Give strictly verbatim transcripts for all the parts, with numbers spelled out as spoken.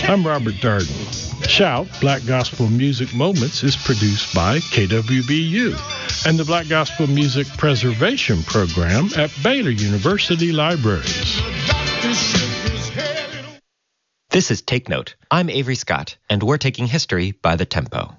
I'm Robert Darden. Shout, Black Gospel Music Moments is produced by K W B U and the Black Gospel Music Preservation Program at Baylor University Libraries. This is Take Note. I'm Avery Scott, and we're taking history by the tempo.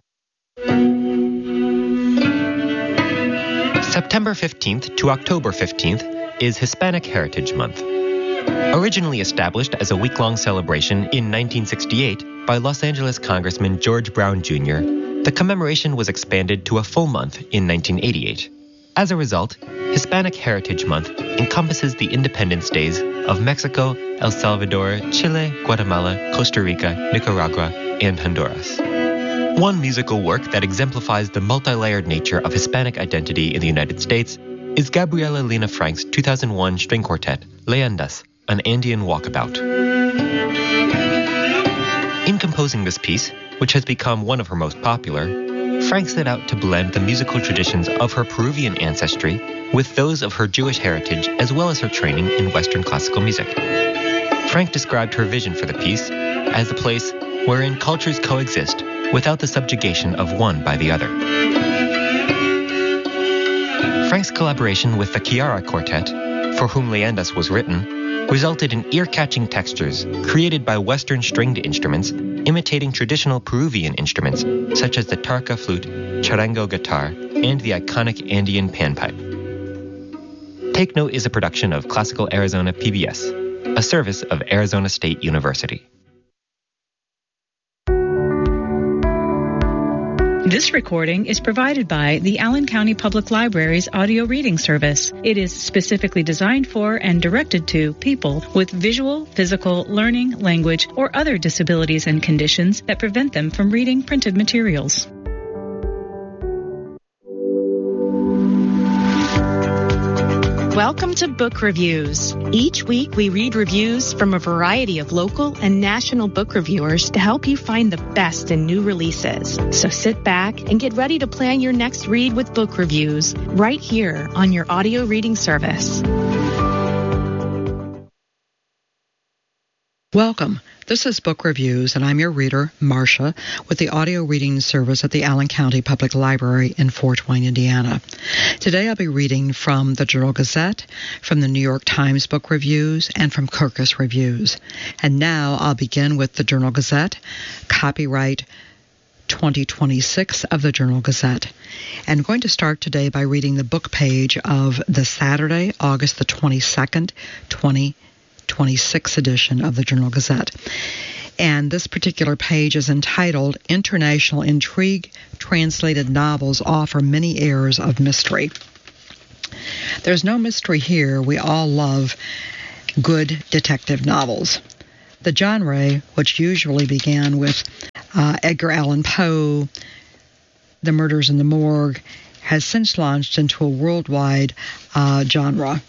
September fifteenth to October fifteenth is Hispanic Heritage Month. Originally established as a week-long celebration in nineteen sixty-eight by Los Angeles Congressman George Brown Junior, the commemoration was expanded to a full month in nineteen eighty-eight. As a result, Hispanic Heritage Month encompasses the independence days of Mexico, El Salvador, Chile, Guatemala, Costa Rica, Nicaragua, and Honduras. One musical work that exemplifies the multi-layered nature of Hispanic identity in the United States is Gabriela Lena Frank's two thousand one string quartet, Leyendas, an Andean Walkabout. In composing this piece, which has become one of her most popular, Frank set out to blend the musical traditions of her Peruvian ancestry with those of her Jewish heritage as well as her training in Western classical music. Frank described her vision for the piece as a place wherein cultures coexist without the subjugation of one by the other. Frank's collaboration with the Chiara Quartet, for whom Leyendas was written, resulted in ear-catching textures created by Western stringed instruments imitating traditional Peruvian instruments such as the tarca flute, charango guitar, and the iconic Andean panpipe. Take Note is a production of Classical Arizona P B S, a service of Arizona State University. This recording is provided by the Allen County Public Library's audio reading service. It is specifically designed for and directed to people with visual, physical, learning, language, or other disabilities and conditions that prevent them from reading printed materials. Welcome to Book Reviews. Each week we read reviews from a variety of local and national book reviewers to help you find the best in new releases. So sit back and get ready to plan your next read with Book Reviews right here on your audio reading service. Welcome. This is Book Reviews, and I'm your reader, Marcia, with the audio reading service at the Allen County Public Library in Fort Wayne, Indiana. Today I'll be reading from the Journal-Gazette, from the New York Times Book Reviews, and from Kirkus Reviews. And now I'll begin with the Journal-Gazette, copyright twenty twenty-six of the Journal-Gazette. And I'm going to start today by reading the book page of the Saturday, August the twenty-second, twenty twenty-six edition of the Journal-Gazette. And this particular page is entitled International Intrigue, Translated Novels Offer Many Airs of Mystery. There's no mystery here. We all love good detective novels. The genre, which usually began with uh, Edgar Allan Poe, The Murders in the Morgue, has since launched into a worldwide uh, genre.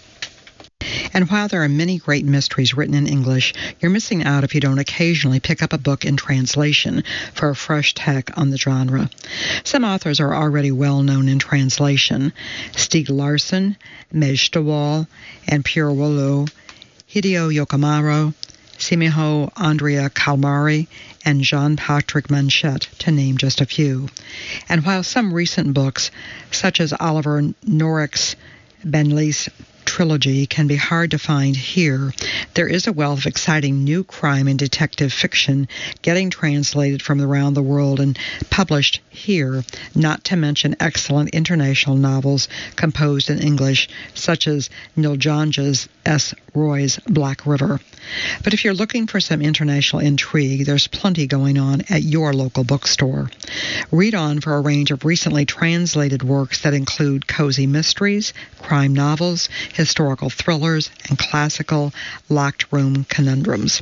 And while there are many great mysteries written in English, you're missing out if you don't occasionally pick up a book in translation for a fresh take on the genre. Some authors are already well known in translation: Stieg Larsson, Mej Stawal, and Pierre Wolo, Hideo Yokomaro, Simiho Andrea Calmari, and Jean-Patrick Manchette, to name just a few. And while some recent books, such as Oliver Norrick's Benlis trilogy, can be hard to find here, there is a wealth of exciting new crime and detective fiction getting translated from around the world and published here, not to mention excellent international novels composed in English, such as Niljanja's S. Roy's Black River. But if you're looking for some international intrigue, there's plenty going on at your local bookstore. Read on for a range of recently translated works that include cozy mysteries, crime novels, historical thrillers, and classical locked room conundrums.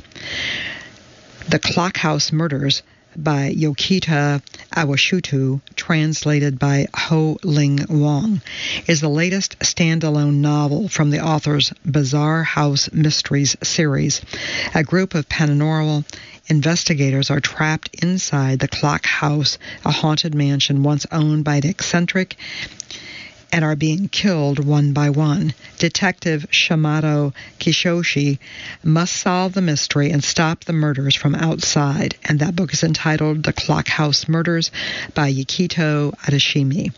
The Clock House Murders by Yokita Awashutu, translated by Ho Ling Wong, is the latest standalone novel from the author's Bizarre House Mysteries series. A group of paranormal investigators are trapped inside the Clock House, a haunted mansion once owned by an eccentric and are being killed one by one. Detective Shamato Kishoshi must solve the mystery and stop the murders from outside, and that book is entitled The Clock House Murders by Yukito Adashimi,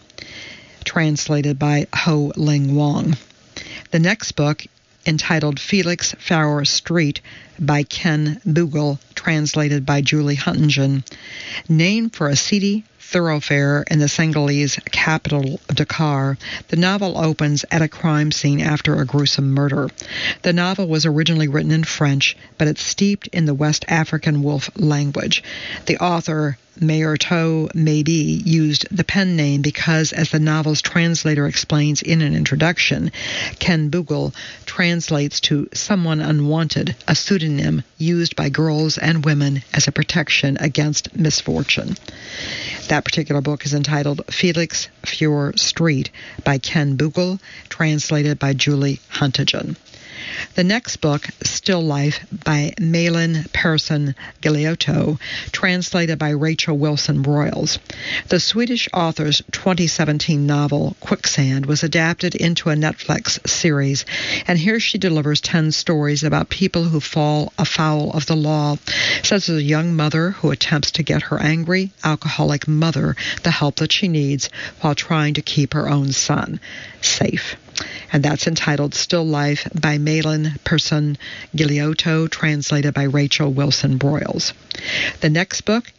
translated by Ho Ling Wong. The next book, entitled Felix Flower Street by Ken Bugle, translated by Julie Huntington, named for a seedy thoroughfare in the Senegalese capital of Dakar, the novel opens at a crime scene after a gruesome murder. The novel was originally written in French, but it's steeped in the West African Wolf language. The author, Mayerto Maybe, used the pen name because, as the novel's translator explains in an introduction, Ken Bugle translates to someone unwanted, a pseudonym used by girls and women as a protection against misfortune. That particular book is entitled Felix Flower Street by Ken Bugle, translated by Julie Huntington. The next book, Still Life by Malin Persson Galeotto, translated by Rachel Wilson Broyles. The Swedish author's twenty seventeen novel, Quicksand, was adapted into a Netflix series, and here she delivers ten stories about people who fall afoul of the law, such as a young mother who attempts to get her angry, alcoholic mother the help that she needs while trying to keep her own son safe. And that's entitled Still Life by Malin Persson Galeotto, translated by Rachel Wilson Broyles. The next book,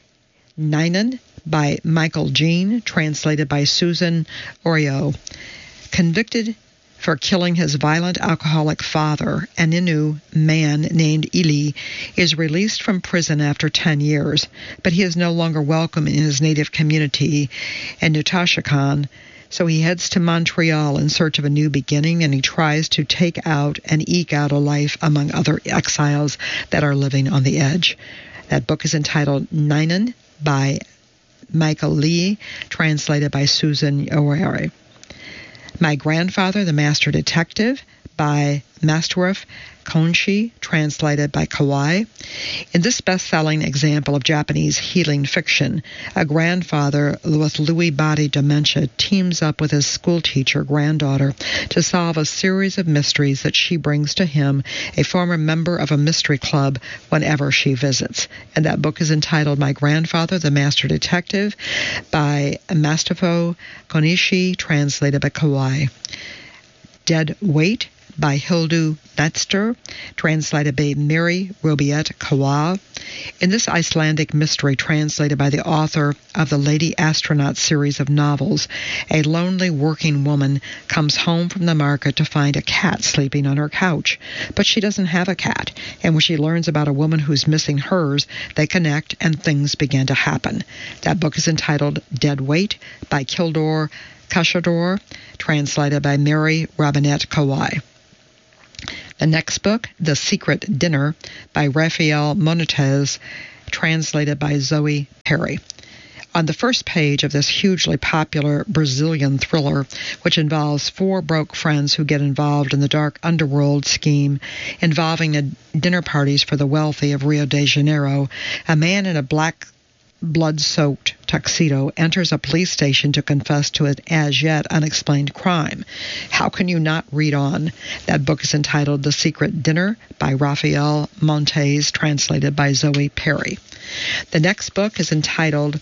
Ninen by Michael Jean, translated by Susan Orio. Convicted for killing his violent alcoholic father, an Innu man named Ili is released from prison after ten years, but he is no longer welcome in his native community in Nutashakan. So he heads to Montreal in search of a new beginning, and he tries to take out and eke out a life among other exiles that are living on the edge. That book is entitled Ninen by Michael Lee, translated by Susan O'Reilly. My Grandfather, the Master Detective by Masteruf Konshi, translated by Kawai. In this best-selling example of Japanese healing fiction, a grandfather with Lewy body dementia teams up with his schoolteacher granddaughter to solve a series of mysteries that she brings to him, a former member of a mystery club, whenever she visits. And that book is entitled My Grandfather, the Master Detective by Masterfo Konishi, translated by Kawai. Dead Weight by Hildu Netster, translated by Mary Robiette Kawa. In this Icelandic mystery, translated by the author of the Lady Astronaut series of novels, a lonely working woman comes home from the market to find a cat sleeping on her couch. But she doesn't have a cat, and when she learns about a woman who's missing hers, they connect and things begin to happen. That book is entitled Dead Weight by Kildor Kashador, translated by Mary Robinette Kawai. The next book, The Secret Dinner by Rafael Montes, translated by Zoe Perry. On the first page of this hugely popular Brazilian thriller, which involves four broke friends who get involved in the dark underworld scheme involving the dinner parties for the wealthy of Rio de Janeiro, a man in a black blood-soaked tuxedo enters a police station to confess to an as-yet unexplained crime. How can you not read on? That book is entitled The Secret Dinner by Rafael Montes, translated by Zoe Perry. The next book is entitled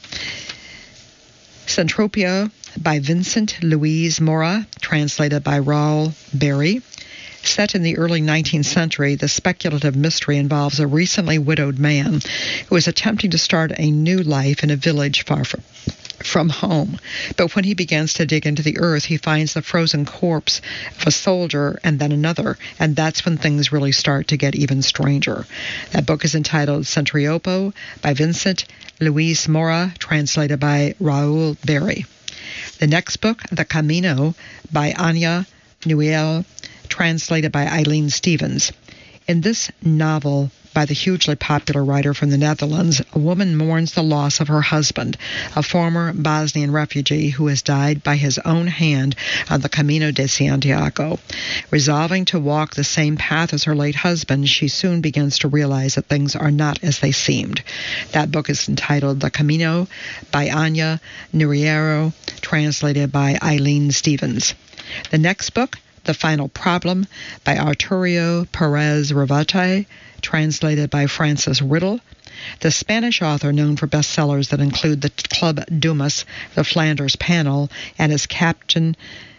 Centropia by Vincent Louise Mora, translated by Raoul Berry. Set in the early nineteenth century, the speculative mystery involves a recently widowed man who is attempting to start a new life in a village far from, from home. But when he begins to dig into the earth, he finds the frozen corpse of a soldier and then another, and that's when things really start to get even stranger. That book is entitled Centriopo by Vincent Louise Mora, translated by Raoul Berry. The next book, The Camino by Anya Nuel, translated by Eileen Stevens. In this novel by the hugely popular writer from the Netherlands, a woman mourns the loss of her husband, a former Bosnian refugee who has died by his own hand on the Camino de Santiago. Resolving to walk the same path as her late husband, she soon begins to realize that things are not as they seemed. That book is entitled The Camino by Anya Nuriero, translated by Eileen Stevens. The next book, The Final Problem by Arturo Perez Reverte, translated by Francis Riddle. The Spanish author, known for bestsellers that include The Club Dumas, The Flanders Panel, and his Captain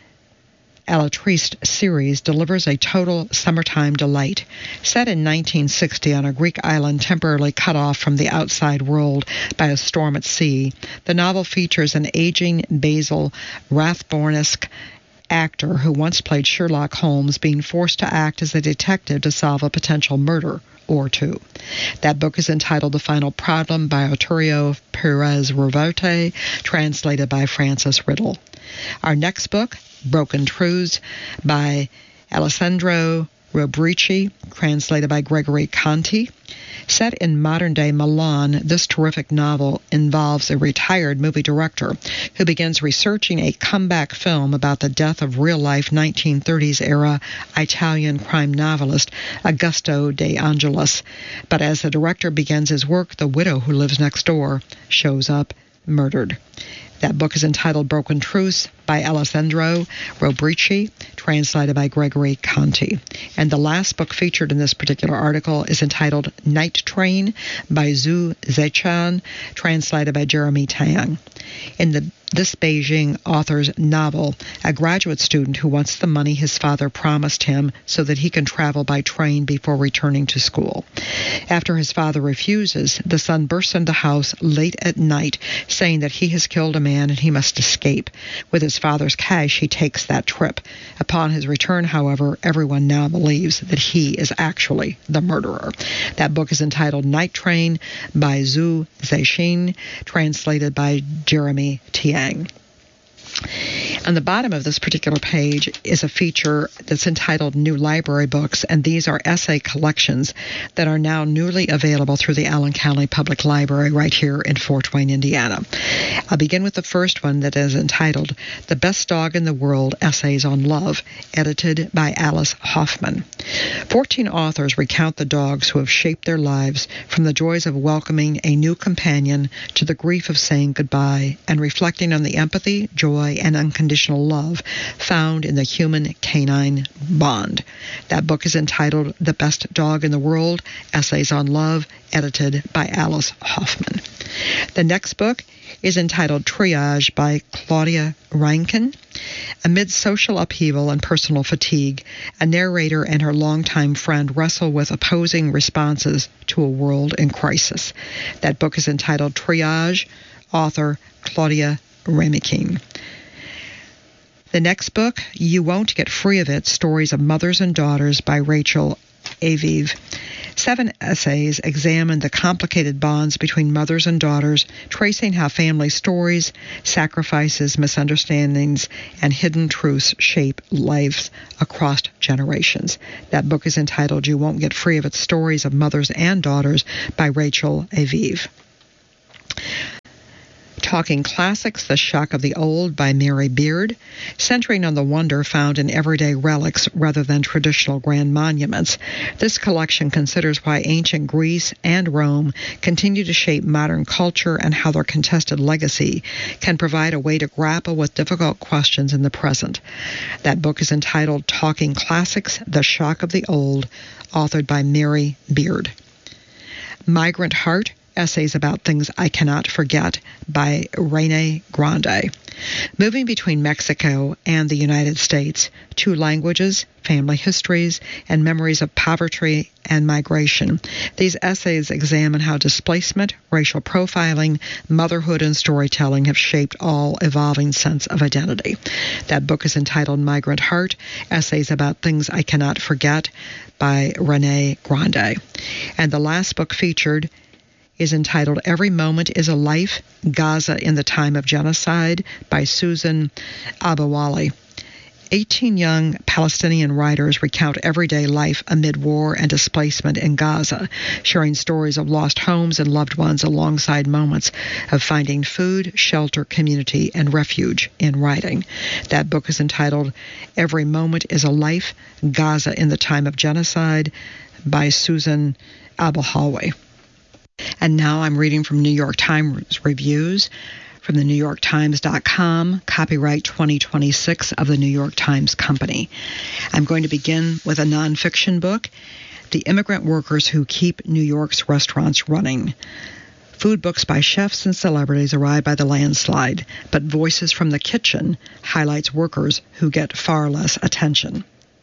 Alatriste series, delivers a total summertime delight. Set in nineteen sixty on a Greek island temporarily cut off from the outside world by a storm at sea, the novel features an aging Basil Rathbone-esque actor who once played Sherlock Holmes being forced to act as a detective to solve a potential murder or two. That book is entitled The Final Problem by Arturo Perez Reverte, translated by Francis Riddle. Our next book, Broken Truths by Alessandro Robrici, translated by Gregory Conti. Set in modern-day Milan, this terrific novel involves a retired movie director who begins researching a comeback film about the death of real-life nineteen thirties-era Italian crime novelist Augusto De Angelis. But as the director begins his work, the widow who lives next door shows up murdered. That book is entitled Broken Truths by Alessandro Robrici, translated by Gregory Conti. And the last book featured in this particular article is entitled Night Train by Zhu Zechan, translated by Jeremy Tang. In the this Beijing author's novel, a graduate student who wants the money his father promised him so that he can travel by train before returning to school. After his father refuses, the son bursts into the house late at night, saying that he has killed a man and he must escape. With his father's cash, he takes that trip. Upon his return, however, everyone now believes that he is actually the murderer. That book is entitled Night Train by Zhu Zexin, translated by Jeremy Tiang. On the bottom of this particular page is a feature that's entitled New Library Books, and these are essay collections that are now newly available through the Allen County Public Library right here in Fort Wayne, Indiana. I'll begin with the first one that is entitled The Best Dog in the World, Essays on Love, edited by Alice Hoffman. Fourteen authors recount the dogs who have shaped their lives, from the joys of welcoming a new companion to the grief of saying goodbye, and reflecting on the empathy, joy, and unconditional love found in the human-canine bond. That book is entitled The Best Dog in the World, Essays on Love, edited by Alice Hoffman. The next book is entitled Triage by Claudia Reinken. Amid social upheaval and personal fatigue, a narrator and her longtime friend wrestle with opposing responses to a world in crisis. That book is entitled Triage, author Claudia Reinken. The next book, You Won't Get Free of It, Stories of Mothers and Daughters by Rachel Aviv. Seven essays examine the complicated bonds between mothers and daughters, tracing how family stories, sacrifices, misunderstandings, and hidden truths shape lives across generations. That book is entitled You Won't Get Free of It, Stories of Mothers and Daughters by Rachel Aviv. Talking Classics, The Shock of the Old by Mary Beard, centering on the wonder found in everyday relics rather than traditional grand monuments. This collection considers why ancient Greece and Rome continue to shape modern culture and how their contested legacy can provide a way to grapple with difficult questions in the present. That book is entitled Talking Classics, The Shock of the Old, authored by Mary Beard. Migrant Heart, Essays About Things I Cannot Forget by Rene Grande. Moving between Mexico and the United States, two languages, family histories, and memories of poverty and migration. These essays examine how displacement, racial profiling, motherhood, and storytelling have shaped all evolving sense of identity. That book is entitled Migrant Heart, Essays About Things I Cannot Forget by Rene Grande. And the last book featured is entitled Every Moment is a Life, Gaza in the Time of Genocide by Susan Abawali. eighteen young Palestinian writers recount everyday life amid war and displacement in Gaza, sharing stories of lost homes and loved ones alongside moments of finding food, shelter, community, and refuge in writing. That book is entitled Every Moment is a Life, Gaza in the Time of Genocide by Susan Abelhawi. And now I'm reading from New York Times reviews. From the New York Times dot com, copyright twenty twenty-six of the New York Times Company. I'm going to begin with a nonfiction book, The Immigrant Workers Who Keep New York's Restaurants Running. Food books by chefs and celebrities arrive by the landslide, but Voices from the Kitchen highlights workers who get far less attention.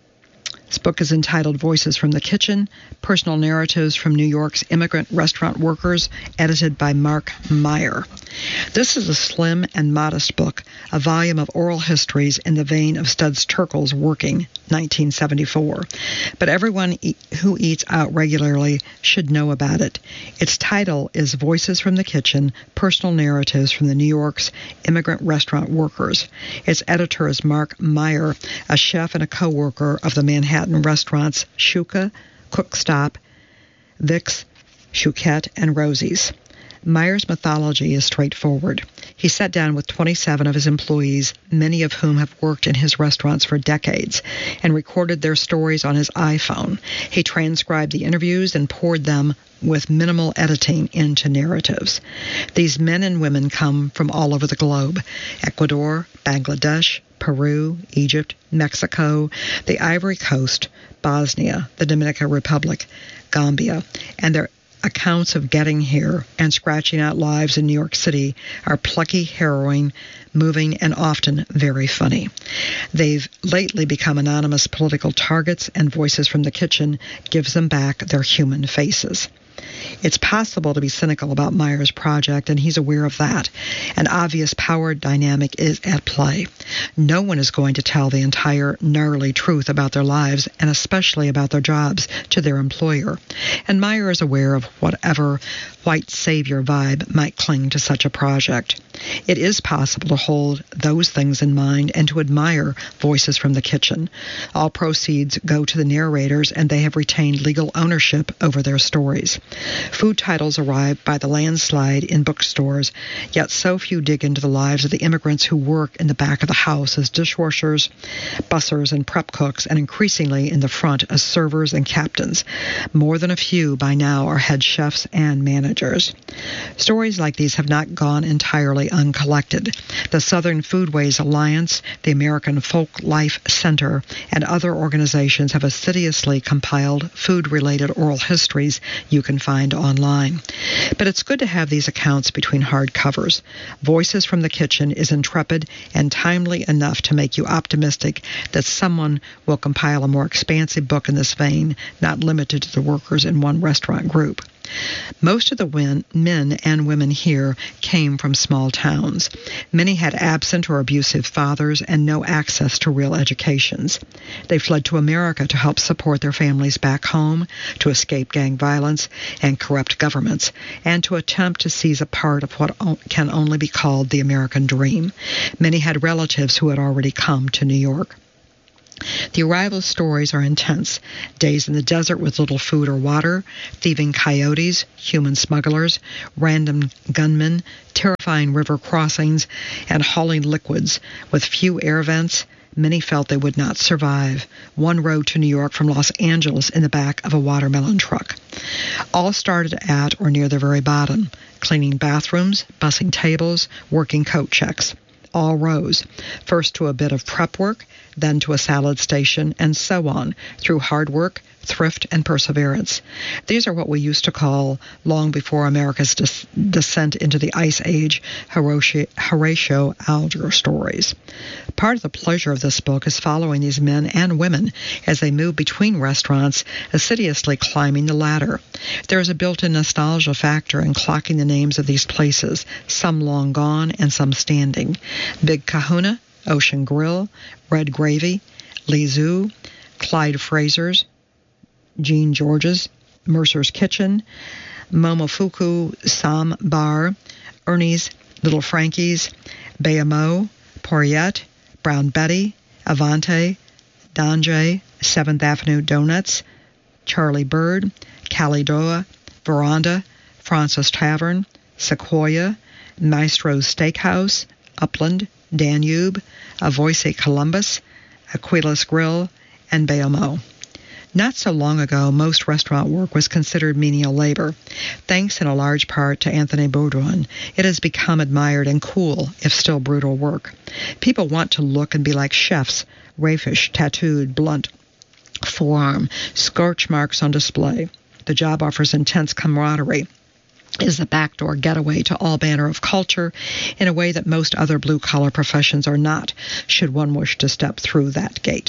This book is entitled Voices from the Kitchen, Personal Narratives from New York's Immigrant Restaurant Workers, edited by Mark Meyer. This is a slim and modest book, a volume of oral histories in the vein of Studs Terkel's Working, nineteen seventy-four. But everyone e- who eats out regularly should know about it. Its title is Voices from the Kitchen, Personal Narratives from the New York's Immigrant Restaurant Workers. Its editor is Mark Meyer, a chef and a co-worker of the Manhattan restaurants Shuka, Cook Stop, Vic's, Chouquette, and Rosie's. Meyer's mythology is straightforward. He sat down with twenty-seven of his employees, many of whom have worked in his restaurants for decades, and recorded their stories on his iPhone. He transcribed the interviews and poured them with minimal editing into narratives. These men and women come from all over the globe: Ecuador, Bangladesh, Peru, Egypt, Mexico, the Ivory Coast, Bosnia, the Dominican Republic, Gambia, and their accounts of getting here and scratching out lives in New York City are plucky, harrowing, moving, and often very funny. They've lately become anonymous political targets, and Voices from the Kitchen gives them back their human faces. It's possible to be cynical about Meyer's project, and he's aware of that. An obvious power dynamic is at play. No one is going to tell the entire gnarly truth about their lives, and especially about their jobs, to their employer. And Meyer is aware of whatever white savior vibe might cling to such a project. It is possible to hold those things in mind and to admire Voices from the Kitchen. All proceeds go to the narrators, and they have retained legal ownership over their stories. Food titles arrive by the landslide in bookstores, yet so few dig into the lives of the immigrants who work in the back of the house as dishwashers, bussers, and prep cooks, and increasingly in the front as servers and captains. More than a few by now are head chefs and managers. Stories like these have not gone entirely uncollected. The Southern Foodways Alliance, the American Folk Life Center, and other organizations have assiduously compiled food-related oral histories you can find online. But it's good to have these accounts between hard covers. Voices from the Kitchen is intrepid and timely enough to make you optimistic that someone will compile a more expansive book in this vein, not limited to the workers in one restaurant group. Most of the win- men and women here came from small towns. Many had absent or abusive fathers and no access to real educations. They fled to America to help support their families back home, to escape gang violence and corrupt governments, and to attempt to seize a part of what o- can only be called the American dream. Many had relatives who had already come to New York. The arrival stories are intense. Days in the desert with little food or water, thieving coyotes, human smugglers, random gunmen, terrifying river crossings, and hauling liquids. With few air vents, many felt they would not survive. One rode to New York from Los Angeles in the back of a watermelon truck. All started at or near the very bottom, cleaning bathrooms, bussing tables, working coat checks. All rose, first to a bit of prep work, then to a salad station, and so on, through hard work, thrift, and perseverance. These are what we used to call, long before America's des- descent into the Ice Age, Horatio, Horatio Alger stories. Part of the pleasure of this book is following these men and women as they move between restaurants, assiduously climbing the ladder. There is a built-in nostalgia factor in clocking the names of these places, some long gone and some standing. Big Kahuna, Ocean Grill, Red Gravy, Lizu, Clyde Fraser's, Jean George's, Mercer's Kitchen, Momofuku Sam Bar, Ernie's, Little Frankie's, Bayamo, Poiriet, Brown Betty, Avante, Donjay, Seventh Avenue Donuts, Charlie Bird, Calidoa, Veranda, Francis Tavern, Sequoia, Maestro's Steakhouse, Upland, Danube, Avoise Columbus, Aquila's Grill, and Bayamo. Not so long ago, most restaurant work was considered menial labor. Thanks in a large part to Anthony Bourdain, it has become admired and cool, if still brutal work. People want to look and be like chefs, raffish, tattooed, blunt, forearm, scorch marks on display. The job offers intense camaraderie, is the backdoor getaway to all manner of culture in a way that most other blue-collar professions are not, should one wish to step through that gate.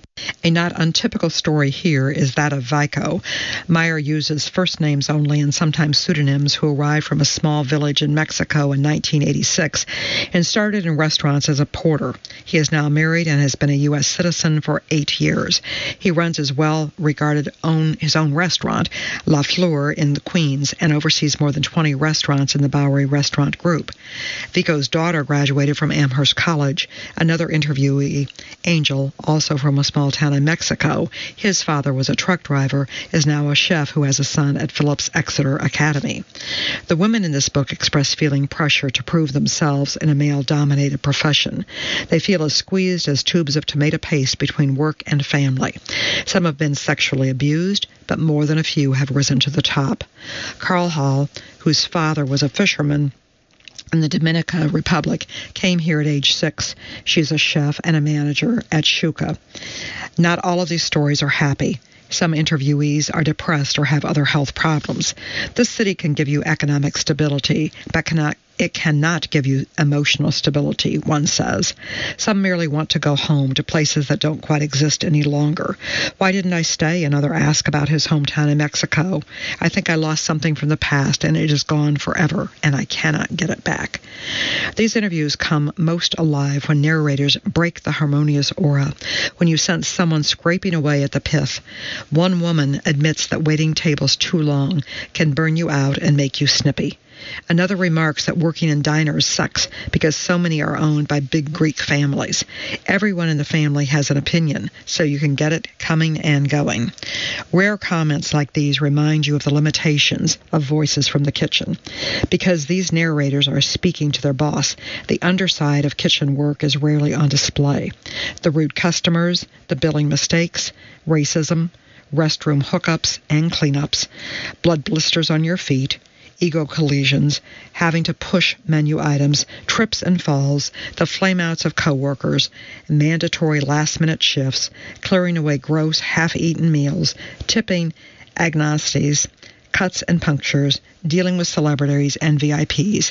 A not untypical story here is that of Vico. Meyer uses first names only and sometimes pseudonyms, who arrived from a small village in Mexico in nineteen eighty-six and started in restaurants as a porter. He is now married and has been a U S citizen for eight years. He runs his well-regarded own his own restaurant, La Fleur, in the Queens, and oversees more than twenty restaurants in the Bowery Restaurant Group. Vico's daughter graduated from Amherst College. Another interviewee, Angel, also from a small town in Mexico, his father was a truck driver, is now a chef who has a son at Phillips Exeter Academy. The women in this book express feeling pressure to prove themselves in a male-dominated profession. They feel as squeezed as tubes of tomato paste between work and family. Some have been sexually abused, but more than a few have risen to the top. Carl Hall, whose father was a fisherman in the Dominican Republic, came here at age six. She's a chef and a manager at Shuka. Not all of these stories are happy. Some interviewees are depressed or have other health problems. This city can give you economic stability, but cannot It cannot give you emotional stability, one says. Some merely want to go home to places that don't quite exist any longer. Why didn't I stay? Another asked about his hometown in Mexico. I think I lost something from the past, and it is gone forever, and I cannot get it back. These interviews come most alive when narrators break the harmonious aura, when you sense someone scraping away at the pith. One woman admits that waiting tables too long can burn you out and make you snippy. Another remarks that working in diners sucks because so many are owned by big Greek families. Everyone in the family has an opinion, so you can get it coming and going. Rare comments like these remind you of the limitations of Voices from the Kitchen. Because these narrators are speaking to their boss, the underside of kitchen work is rarely on display. The rude customers, the billing mistakes, racism, restroom hookups and cleanups, blood blisters on your feet, ego collisions, having to push menu items, trips and falls, the flameouts of coworkers, mandatory last-minute shifts, clearing away gross, half-eaten meals, tipping agnosties, cuts and punctures, dealing with celebrities and V I Ps,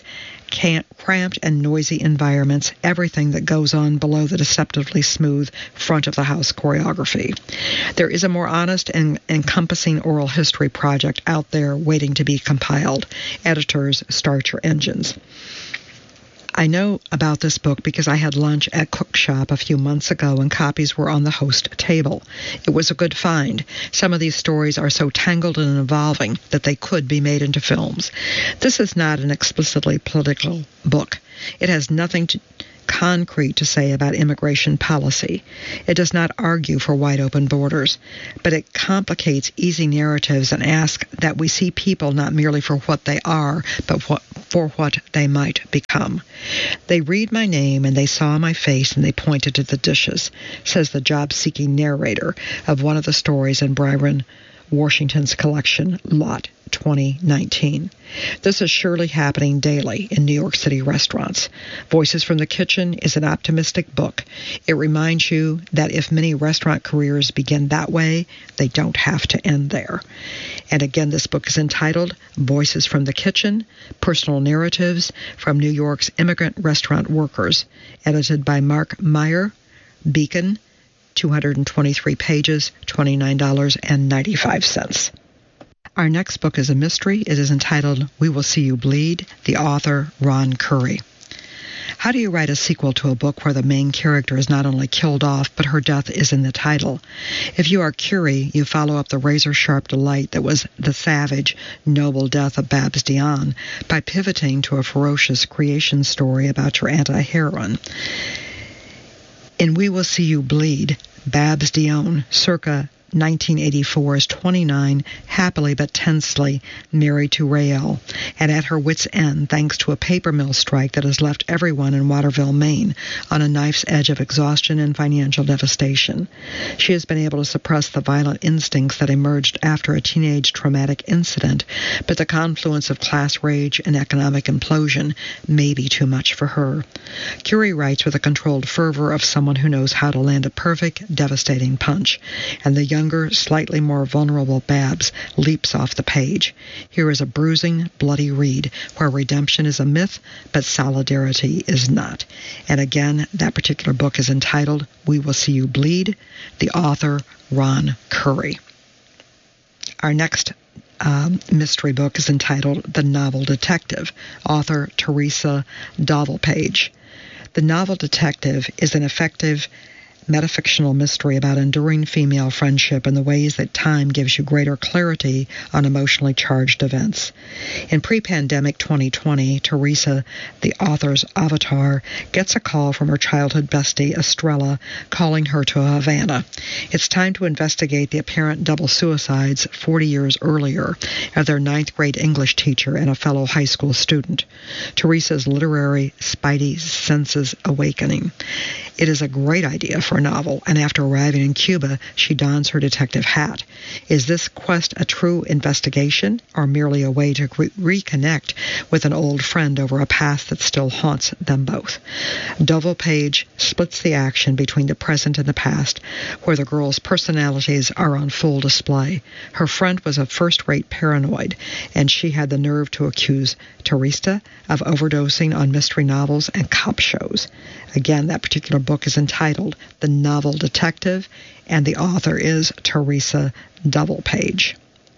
cramped and noisy environments, everything that goes on below the deceptively smooth front-of-the-house choreography. There is a more honest and encompassing oral history project out there waiting to be compiled. Editors, start your engines. I know about this book because I had lunch at Cookshop a few months ago and copies were on the host table. It was a good find. Some of these stories are so tangled and evolving that they could be made into films. This is not an explicitly political book. It has nothing to concrete to say about immigration policy. It does not argue for wide open borders, but it complicates easy narratives and asks that we see people not merely for what they are, but what, for what they might become. They read my name and they saw my face and they pointed to the dishes, says the job-seeking narrator of one of the stories in Byron Washington's collection, Lot twenty nineteen. This is surely happening daily in New York City restaurants. Voices from the Kitchen is an optimistic book. It reminds you that if many restaurant careers begin that way, they don't have to end there. And again, this book is entitled Voices from the Kitchen, Personal Narratives from New York's Immigrant Restaurant Workers, edited by Mark Meyer, Beacon, two hundred twenty-three pages, twenty-nine dollars and ninety-five cents. Our next book is a mystery. It is entitled We Will See You Bleed, the author Ron Curry. How do you write a sequel to a book where the main character is not only killed off, but her death is in the title? If you are Curie, you follow up the razor-sharp delight that was the savage, noble death of Babs Dion by pivoting to a ferocious creation story about your anti-heroine. In We Will See You Bleed, Babs Dione, circa nineteen eighty-four, is twenty-nine, happily but tensely married to Rael, and at her wit's end thanks to a paper mill strike that has left everyone in Waterville, Maine, on a knife's edge of exhaustion and financial devastation. She has been able to suppress the violent instincts that emerged after a teenage traumatic incident, but the confluence of class rage and economic implosion may be too much for her. Curie writes with the controlled fervor of someone who knows how to land a perfect, devastating punch, and the younger, slightly more vulnerable Babs leaps off the page. Here is a bruising, bloody read where redemption is a myth, but solidarity is not. And again, that particular book is entitled We Will See You Bleed, the author Ron Curry. Our next um, mystery book is entitled The Novel Detective, author Teresa Dovelpage. The Novel Detective is an effective metafictional mystery about enduring female friendship and the ways that time gives you greater clarity on emotionally charged events. In pre-pandemic twenty twenty, Teresa, the author's avatar, gets a call from her childhood bestie, Estrella, calling her to Havana. It's time to investigate the apparent double suicides forty years earlier of their ninth grade English teacher and a fellow high school student. Teresa's literary spidey senses awakening. It is a great idea for a novel, and after arriving in Cuba, she dons her detective hat. Is this quest a true investigation, or merely a way to re- reconnect with an old friend over a past that still haunts them both? Dovelpage splits the action between the present and the past, where the girls' personalities are on full display. Her friend was a first-rate paranoid, and she had the nerve to accuse Teresa of overdosing on mystery novels and cop shows. Again, that particular book is entitled The Novel Detective, and the author is Teresa Dovelpage.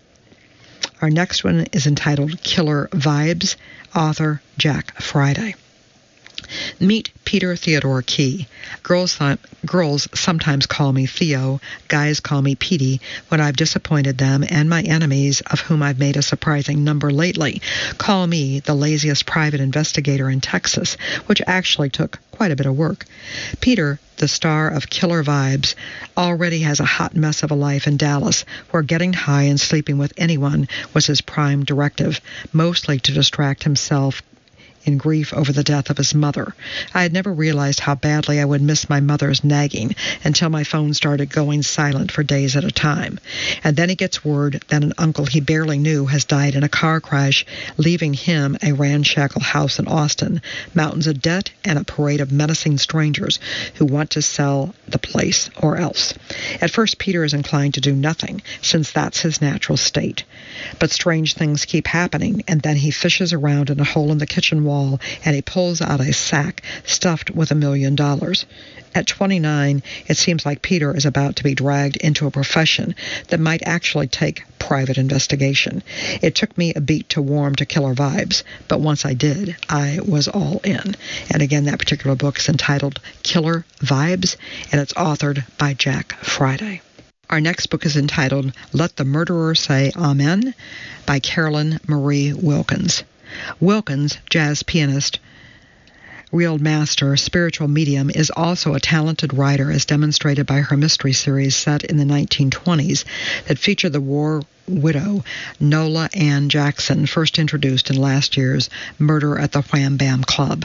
Our next one is entitled Killer Vibes, author Jack Friday. Meet Peter Theodore Key. Girls, th- girls sometimes call me Theo, guys call me Petey when I've disappointed them, and my enemies, of whom I've made a surprising number lately, call me the laziest private investigator in Texas, which actually took quite a bit of work. Peter, the star of Killer Vibes, already has a hot mess of a life in Dallas, where getting high and sleeping with anyone was his prime directive, mostly to distract himself in grief over the death of his mother. I had never realized how badly I would miss my mother's nagging until my phone started going silent for days at a time. And then he gets word that an uncle he barely knew has died in a car crash, leaving him a ramshackle house in Austin, mountains of debt, and a parade of menacing strangers who want to sell the place or else. At first, Peter is inclined to do nothing, since that's his natural state. But strange things keep happening, and then he fishes around in a hole in the kitchen wall and he pulls out a sack stuffed with a million dollars. At twenty-nine, it seems like Peter is about to be dragged into a profession that might actually take private investigation. It took me a beat to warm to Killer Vibes, but once I did, I was all in. And again, that particular book is entitled Killer Vibes, and it's authored by Jack Friday. Our next book is entitled Let the Murderer Say Amen by Carolyn Marie Wilkins. Wilkins, jazz pianist, real master, spiritual medium, is also a talented writer, as demonstrated by her mystery series set in the nineteen twenties that featured the war widow Nola Ann Jackson, first introduced in last year's Murder at the Wham Bam Club.